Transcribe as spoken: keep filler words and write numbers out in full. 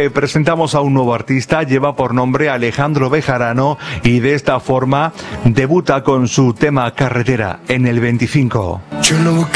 que presentamos a un nuevo artista, lleva por nombre Alejandro Bejarano y de esta forma debuta con su tema Carretera en el veinticinco.